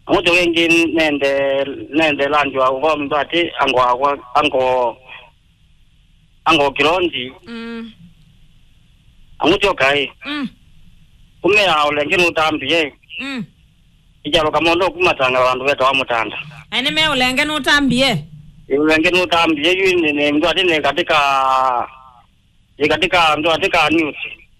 Amuto wengi nende lanjwa uko mbati ango kironji. Amuto kai. Kumea ulengeni utambie. Ijalo kamondo kumatanga bantu beto amutanda. Ene me ulengeni utambie. Ulengeni utambie yini ne mbati ne katika ndo katika news.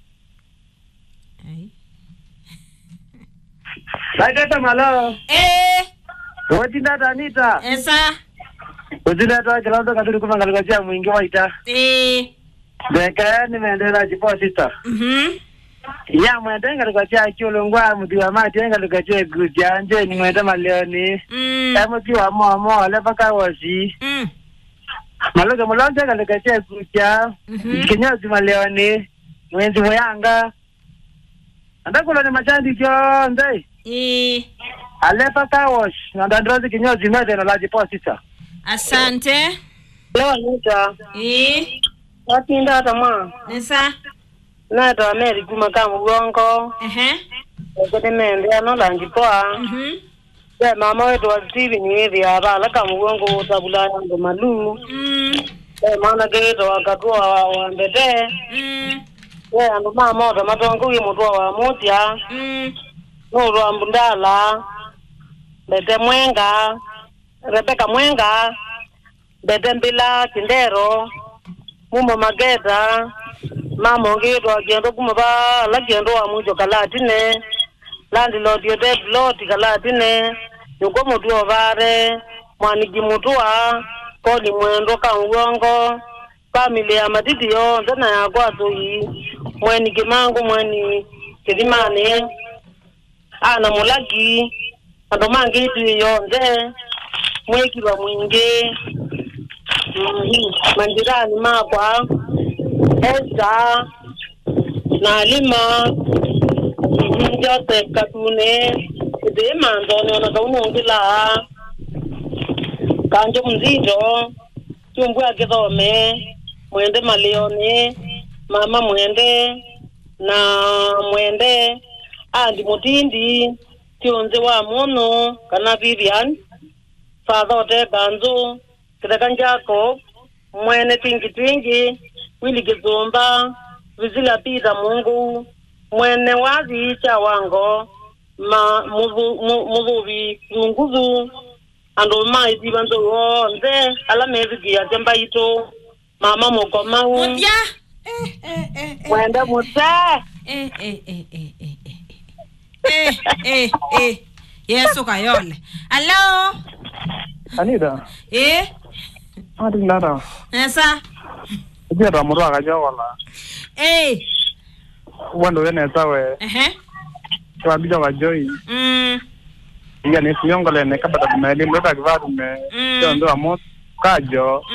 Laiteta malo. Wajinda Anita. Esa. Wajinda kalaudo kaduri kumangalika mwingi waita. Beka nimeendela jipo sister. Ya mwendenga lukacha chulungwa mdiwa mati enga lukacha gujanje ni mwenda maleoni. Mdiwa mo lepaka wazi. Maloga mulonja lukacha guja. Kinyozi maleoni. Mwenzi moyanga. Andakula ni machandi jonde. Alepaka wash. Nandandrozi kinyozi mede na laji po sister. Asante. Leo Anita. Watinda tama. Nesa. Na to America makamu gongo. Ko mende ano lanji poa. Ya mama wetu wa TV ni hivi abala kama gongo tabula ndo malu. Maana geto wakatoa wa mbete. Ando mama ndo matongo yimotoa wa moja. Nuru ambundala. Bete mwenga. Rebeka mwenga. Bete mbila kindero. Mumo mageda. Mama ngeto agendo kumaba la gendo wa mujo kalatine landi lord yo dead lord kalatine yuko mutu bare mwani gimutua koli mwendo ka uongo family ya madidi yo ndana ya kwato yi mweni gimangu mweni kidimane ana mulagi ando mangi tu yo nde mweki wa mwinge mandirani makwa Esa na lima njote katune de mando na kauno ndila kanjo mzido tumbu agedome mwende malione mama mwende na mwende andi mutindi tionze wa mono kana Vivian father de banzo kidakanjako mwene tingi wili gizomba vizila pita Mungu mwene wazi cha wango muvuvi munguvu ando maiti banzo nze ala mevigi ya jamba ito mama mokoma Mutia mwende muta Yesu kayole. Hello Anita. Adi nada. Esa. Dia ramuru akaja wala. Wando wene sawe. Kwa bija wajoi. Iya ni siongole ne kabata kumeli mbota kivadu me. Ndo amo kajo.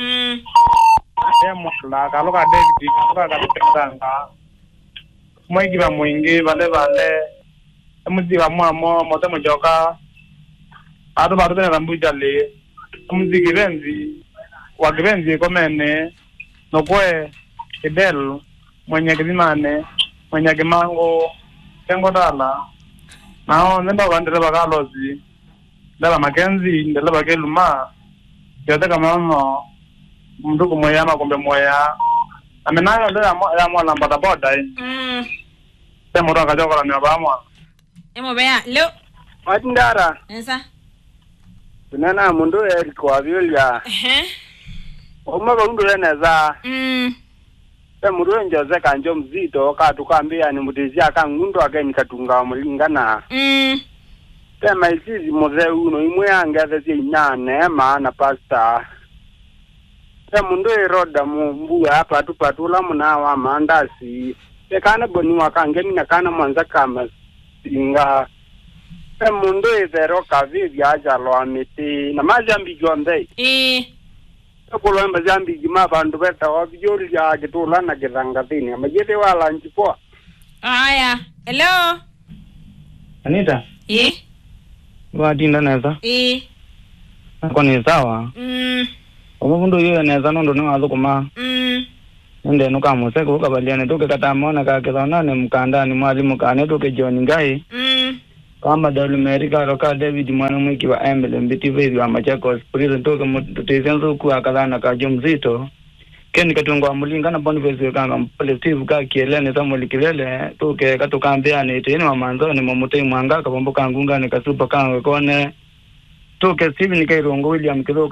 Mwa kaloka David kaloka kapitanga. Mwingi wa mwingi vale. Muzi wa mo mote mojoka. Ado bado tena rambuja le. Muzi kivenzi komene. No kwe Idel mwenye kizimane mwenye kimango tengo dala nao nenda wandele bakalozi dala Makenzi ndele bakeluma yote kama no mndugu moya na kombe moya amenayo ndele ya mwana mbata boda temo ronga jokola ni abamwa emo bea lo Watindara. Esa. Tunana mundu kwa vyolia. Omaba undu leneza. Mundu njoze kanjo mzito katukambia ni mutizia kangundu ageni katunga mulingana. Tema isizi moze uno imwe angeze inane maana pasta. Mundu eroda mumbu hapa tupatula munawa mandasi. Kana boni wakangeni na kana mwanza kama singa. Mundu ezero kavi aja lo amiti na majambi jonde. Kulo mbazambi jima bandu beta wabijori ya gitula na girangathini amajete wala njipoa. Aya, hello. Anita. Watinda neza. Ako ni sawa. Omundu yeye neza nondo no azukuma. Nende no kamuse ko kabaliane toke katamona ka kizona ne mkanda ni mwalimu kane toke John Ngai. kama dalu Amerika roka David mwana mwiki wa Emily mbiti vezi wa Machakos pulizo ntoka mtutezenzo kuwa kalana kajo mzito keni katungo wa mulinga na boni vezi kanga mpole Steve kaki elene Samuel Kilele tuke katukambia ni tini wa manzoni mamutei mwanga kabambuka ngunga ni kasupa kanga kone tuke Steve ni Kairongo William Kidogo